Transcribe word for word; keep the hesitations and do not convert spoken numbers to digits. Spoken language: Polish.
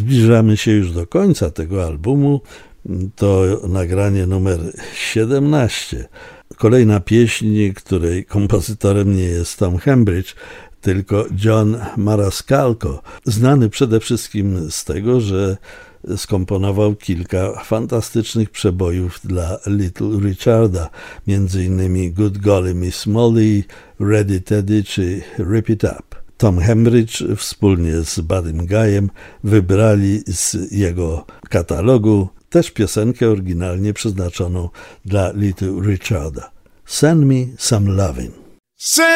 Zbliżamy się już do końca tego albumu. To nagranie numer siedemnaście. Kolejna pieśń, której kompozytorem nie jest Tom Hembridge, tylko John Marascalco, znany przede wszystkim z tego, że skomponował kilka fantastycznych przebojów dla Little Richarda, między innymi Good Golly Miss Molly, Ready Teddy czy Rip It Up. Tom Hembridge wspólnie z Buddym Guyem wybrali z jego katalogu też piosenkę oryginalnie przeznaczoną dla Little Richarda. Send Me Some Lovin'.